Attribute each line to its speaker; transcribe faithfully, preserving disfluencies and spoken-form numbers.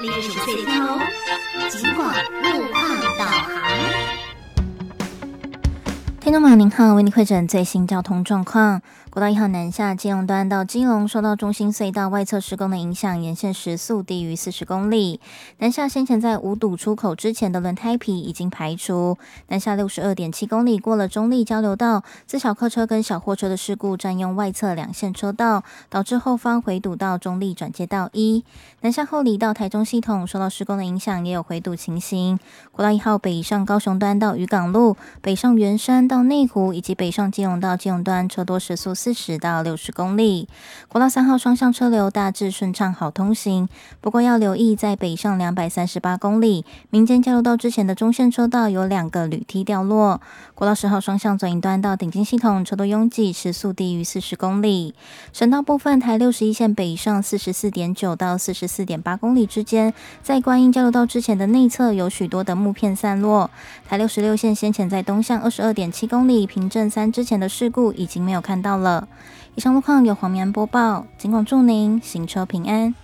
Speaker 1: 列属隧道，尽管路况导航。听众朋友您好，为您汇诊最新交通状况。国道一号南下基隆端到基隆，受到中心隧道外侧施工的影响，沿线时速低于四十公里。南下先前在五堵出口之前的轮胎皮已经排除。南下六十二点七公里，过了中立交流道，自小客车跟小货车的事故占用外侧两线车道，导致后方回堵到中立转接道一。南下后里到台中系统受到施工的影响，也有回堵情形。国道一号北上高雄端到渔港路，北上圆山到内湖，以及北上基隆到基隆端，车多时速四十到六十公里。国道三号双向车流大致顺畅好通行，不过要留意在北上两百三十八公里民间交流道之前的中线车道有两个铝梯掉落。国道十号双向左营端到顶金系统车多拥挤，时速低于四十公里。省道部分，台六十一线北上四十四点九到四十四点八公里之间，在观音交流道之前的内侧有许多的木片散落。台六十六线先前在东向二十二点七公里平镇三之前的事故已经没有看到了。以上路况由黄明安播报，尽管祝您行车平安。